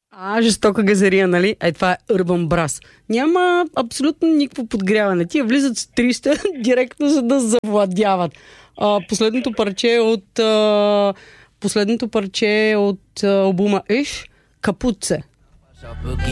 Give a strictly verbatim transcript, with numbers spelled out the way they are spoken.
А, жестока газария, нали? Ай, това е Urban Brass. Няма абсолютно никакво подгряване. Тия влизат с триста директно, за да завладяват. А, последното парче е от а, последното парче е от а, албума Иш, Капуце.